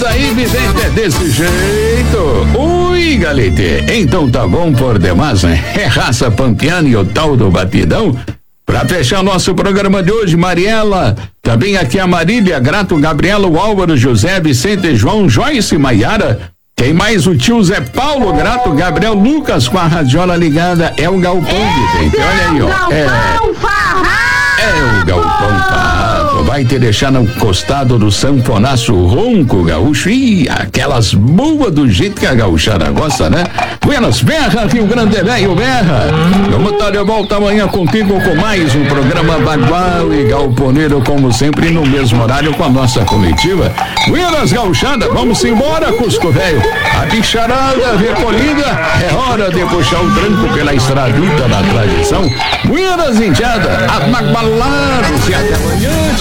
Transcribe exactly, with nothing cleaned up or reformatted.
daí, Vicente, é desse jeito. Ui, galete, então tá bom por demais, né? É raça pampiana e o tal do batidão. Pra fechar nosso programa de hoje, Mariela, também aqui a Marília, Grato, Gabriela, o Álvaro, José, Vicente, João, Joyce, Maiara. Tem mais o tio Zé Paulo, Grato, Gabriel, Lucas com a radiola ligada. É o Galpão, Vicente. Olha aí, ó. É, é o Galpão Farrapo. Vai te deixar no costado do sanfonaço ronco gaúcho. Ih, aquelas boas do jeito que a gauchada gosta, né? Buenas Berra, Rio Grande Velho Berra. Vamos estar de volta amanhã contigo com mais um programa Bagual e Galponeiro, como sempre, no mesmo horário com a nossa comitiva. Buenas gauchada, vamos embora, Cusco Velho. A bicharada recolhida, é hora de puxar o tranco pela estradita da tradição. Buenas indiada, abagalados e até amanhã.